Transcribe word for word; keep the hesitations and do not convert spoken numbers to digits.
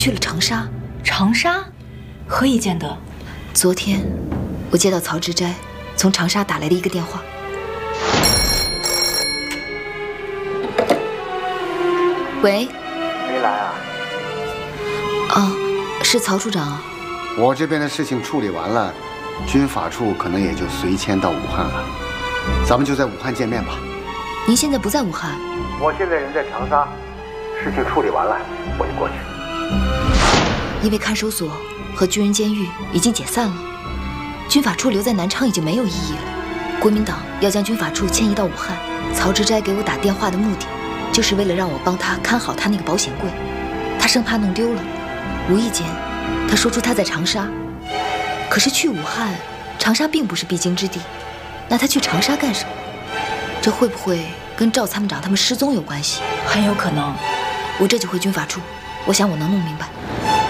去了长沙。 长沙？何以见得？ 昨天，我接到曹植斋从长沙打来的一个电话。喂。 没来啊？ 哦，是曹处长啊。 我这边的事情处理完了，军法处可能也就随迁到武汉了。咱们就在武汉见面吧。 您现在不在武汉？ 我现在人在长沙，事情处理完了，我就过去。 因为看守所和军人监狱已经解散了，军法处留在南昌已经没有意义了。国民党要将军法处迁移到武汉。曹植斋给我打电话的目的，就是为了让我帮他看好他那个保险柜，他生怕弄丢了。无意间，他说出他在长沙，可是去武汉，长沙并不是必经之地，那他去长沙干什么？这会不会跟赵参谋长他们失踪有关系？ 很有可能。 我这就回军法处，我想我能弄明白。